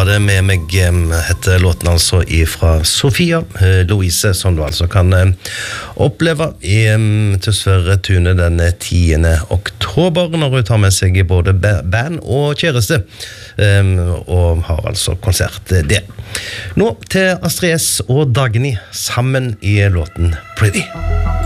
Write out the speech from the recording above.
ha det med meg, heter låten altså fra Sofia Louise, som du altså kan oppleve i Tysvær Tune den 10. oktober, når hun tar med seg både band og kjæreste, og har altså konsert der. Nå til Astrid S og Dagny sammen i låten Pretty.